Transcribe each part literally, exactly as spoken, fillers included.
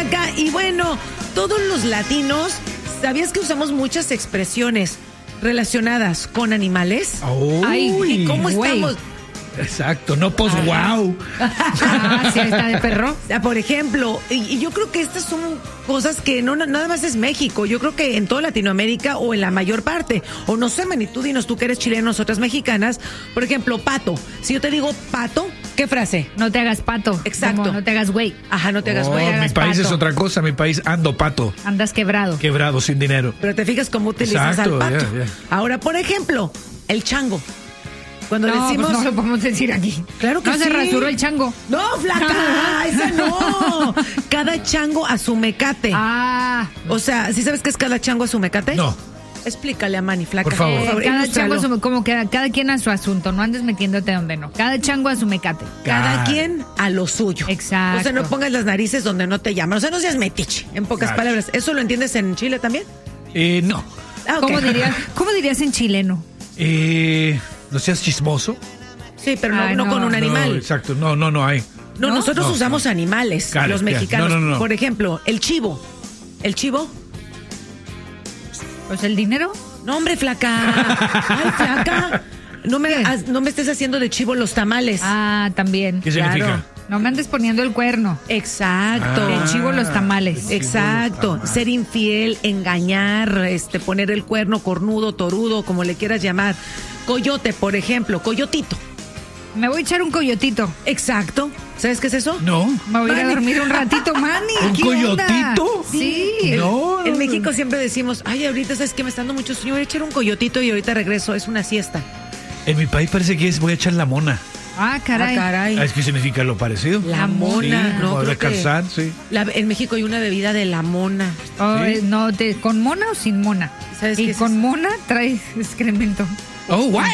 Flaca. Y bueno, todos los latinos, ¿sabías que usamos muchas expresiones relacionadas con animales? Oh, Ay, ¿y cómo güey. estamos? Exacto, no pues wow. Ah, sí, está de perro. O sea, por ejemplo, y, y yo creo que estas son cosas que no nada más es México. Yo creo que en toda Latinoamérica o en la mayor parte. O no sé, Manny, tú dinos, tú que eres chileno, nosotras mexicanas. Por ejemplo, pato. Si yo te digo pato, ¿qué frase? No te hagas pato. Exacto. Como no te hagas güey. Ajá, no te hagas Oh, güey. mi hagas país pato. es otra cosa, mi país ando pato. Andas quebrado. Quebrado, sin dinero. Pero te fijas cómo utilizas Exacto, al pato. yeah, yeah. Ahora, por ejemplo, el chango. Cuando No, decimos... pues no lo podemos decir aquí. Claro que no sí. se rasuró el chango. No, flaca, esa no. Cada chango a su mecate. Ah. O sea, ¿sí sabes qué es cada chango a su mecate? No. Explícale a Manny, flaca. Por favor. Eh, cada ilústralo. chango a su, como que cada quien a su asunto, no andes metiéndote donde no. Cada chango a su mecate. Cada Claro. quien a lo suyo. Exacto. O sea, no pongas las narices donde no te llaman. O sea, no seas metiche, en pocas Claro. palabras. ¿Eso lo entiendes en Chile también? Eh, no. Ah, ok. ¿Cómo dirías, ¿Cómo dirías en chileno? Eh, no seas chismoso. Sí, pero no, Ay, no no. con un animal. No, exacto, no, no, no hay. No, ¿No? nosotros No, usamos no. animales, Claro, los claro. mexicanos. No, no, no. Por ejemplo, el chivo. ¿El chivo? Pues el dinero. No, hombre, flaca. Ay, flaca. No me, haz- no me estés haciendo de chivo los tamales. Ah, también. ¿Qué significa? No me andes poniendo el cuerno. Exacto. Ah. El chivo los tamales. Exacto, ser infiel, engañar, este, poner el cuerno, cornudo, torudo, como le quieras llamar. Coyote, por ejemplo, coyotito. Me voy a echar un coyotito. Exacto. ¿Sabes qué es eso? No. Me voy a ir a Manny. dormir un ratito, Manny. ¿Un ¿Qué onda? coyotito? Sí. No. En México siempre decimos, ay, ahorita sabes que me está dando mucho sueño, voy a echar un coyotito y ahorita regreso, es una siesta. En mi país parece que es voy a echar la mona. Ah, caray. Ah, caray. Ah, es que significa lo parecido. La mona, Sí, no, como creo descansar, que- sí. La- en México hay una bebida de la mona. Oh, Sí. eh, no, te, ¿con mona o sin mona? ¿Sabes qué y es con eso? mona traes excremento. Oh, what?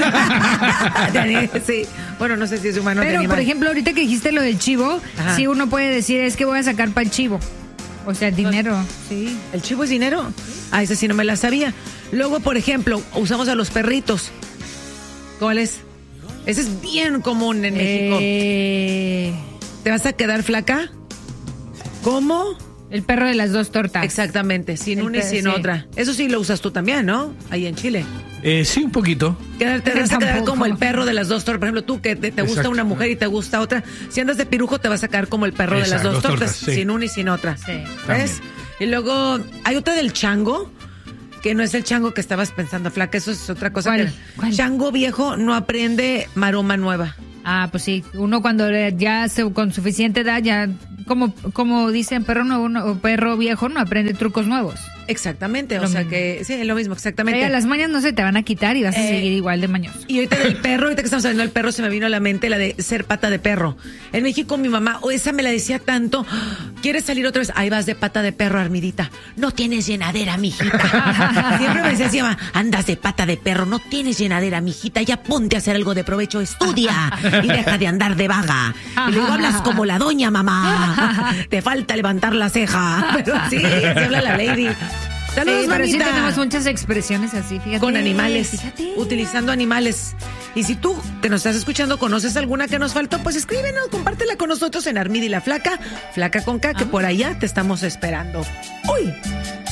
Sí. Bueno, no sé si es humano o de Pero, animal. por ejemplo, ahorita que dijiste lo del chivo, Ajá. sí uno puede decir, es que voy a sacar para el chivo. O sea, dinero, sí. ¿El chivo es dinero? Ah, esa sí no me la sabía. Luego, por ejemplo, usamos a los perritos. ¿Cuál es? Ese es bien común en México. Eh, ¿Te vas a quedar flaca? ¿Cómo? el perro de las dos tortas. Exactamente, sin El una y per- sin sí. otra. Eso sí lo usas tú también, ¿no? Ahí en Chile. Eh, sí, un poquito. Quedar- Te vas a quedar Tampoco. como el perro de las dos tortas. Por ejemplo, tú que te, te gusta Exacto. una mujer y te gusta otra. Si andas de pirujo, te vas a quedar como el perro de las Exacto, dos dos tortas. tortas, sí. Sin una y sin otra. Sí. ¿Ves? Y luego hay otra del chango, que no es el chango que estabas pensando, flaca. Eso es otra cosa. ¿Cuál? que- ¿Cuál? Chango viejo no aprende maroma nueva. Ah, pues sí. Uno cuando le- ya se, con suficiente edad, ya, como, como dicen, perro nuevo no- o perro viejo no aprende trucos nuevos. Exactamente, o Lo sea mismo. que sí, es lo mismo, exactamente. Oye, las mañas no se te van a quitar y vas a Eh, seguir igual de mañoso. Y ahorita del perro, ahorita que estamos hablando del perro, se me vino a la mente la de ser pata de perro. En México mi mamá, o esa me la decía tanto, ¿quieres salir otra vez? Ahí vas de pata de perro, Armidita. No tienes llenadera, mijita. Siempre me decía así, mamá, andas de pata de perro, no tienes llenadera, mijita, ya ponte a hacer algo de provecho, estudia y deja de andar de vaga. Y le digo, hablas como la doña, mamá. Te falta levantar la ceja. Pero sí, se habla la lady. Saludos, Sí, pero sí mamita. tenemos muchas expresiones así, fíjate. Con animales, Fíjate. utilizando animales. Y si tú, que nos estás escuchando, conoces alguna que nos faltó, pues escríbenos, compártela con nosotros en Armida y la Flaca, Flaca con K, que por allá te estamos esperando. ¡Uy!